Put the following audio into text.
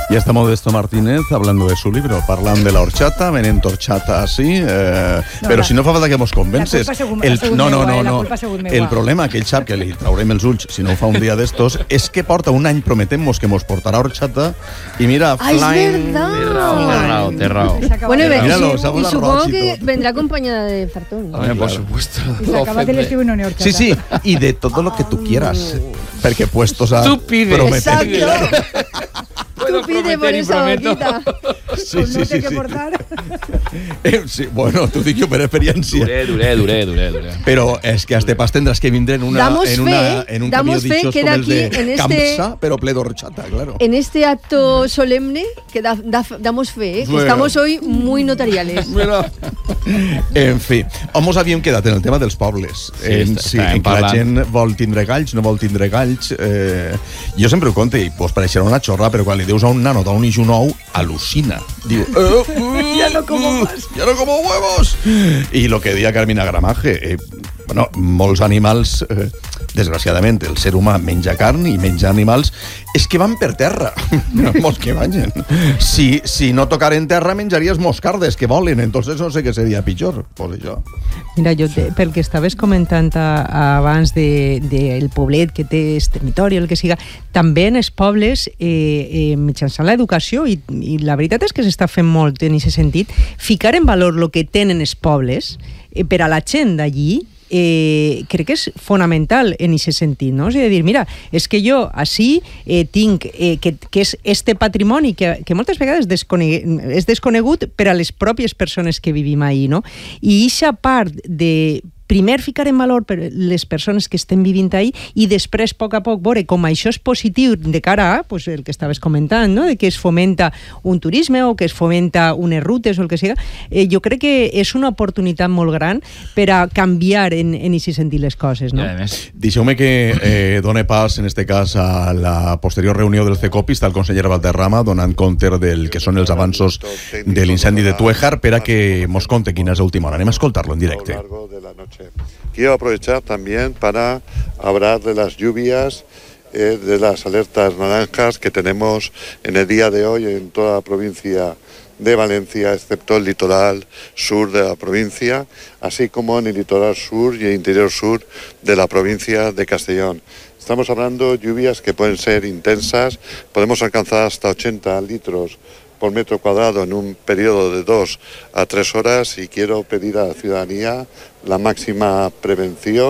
Ya está Modesto Martínez hablando de su libro, parlant de la horchata, venent horchata así, però si no fa falta que mos convences. El problema que ell sap que li traurem els ulls si no ho fa un dia d'estos és que porta un any prometent-mos que mos portarà horchata i mira, flying... Té raó. Bueno, y supongo que vendrá acompañada de fartón. Por supuesto. Y se acaba el estío y no ni horchata. Sí, y de todo lo que tú quieras, perquè puestos a prometer... Tú pide por esa boquita. Sí. Que portar. Sí, bueno, t'ho dic jo per experiència. Duré. Però és que a este pas tendràs que vindre en un camino dichos com els de Campsa, però ple d'horchata, claro. En este acto solemne que damos fe, que estamos hoy muy notariales. Mira. En fi, on mos havíem quedat? En el tema dels pobles. En que la gent vol tindre galls, no vol tindre galls. Jo sempre ho conto i vos pareixerà una xorra, però quan li dius a un nano d'un ix nou, al·lucina. Diu, ya no como más. Ya no como huevos. Y lo que deia Carmina Gramaje, bueno, molts animals, desgraciadament, el ser humà menja carn i menja animals, és que van per terra, molts que vanyen. Si no tocaren terra, menjaries moscardes que volen, entonces no sé què seria pitjor, pues això. Mira, jo, pel que estaves comentant abans del poblet que té el territori, el que siga, també en els pobles, mitjançant l'educació, i la veritat és que s'està fent molt en aquest sentit, ficar en valor el que tenen els pobles per a la gent d'allí, crec que és fonamental en aquest sentit, no? És a dir, mira, és que jo així tinc que és este patrimoni que moltes vegades és desconegut per a les pròpies persones que vivim ahí, no? I eixa part de primer ficar en valor per les persones que estem vivint ahí i després, a poc, veure com això és positiu de cara a pues, el que estaves comentant, no? De que es fomenta un turisme o que es fomenta unes rutes o el que siga. Jo crec que és una oportunitat molt gran per a canviar en aquest sentit les coses, no? Deixeu-me que done pas, en este cas, a la posterior reunió del CECOPI. Està el conseller Valderrama donant compte del que són els avanços de l'incendi de Tuéjar per a que mos conte quina és l'última hora. Anem a escoltar-lo en directe. Quiero aprovechar también para hablar de las lluvias, de las alertas naranjas que tenemos en el día de hoy en toda la provincia de Valencia, excepto el litoral sur de la provincia, así como en el litoral sur y el interior sur de la provincia de Castellón. Estamos hablando de lluvias que pueden ser intensas, podemos alcanzar hasta 80 litros por metro cuadrado en un periodo de 2 a 3 horas y quiero pedir a la ciudadanía la máxima prevención.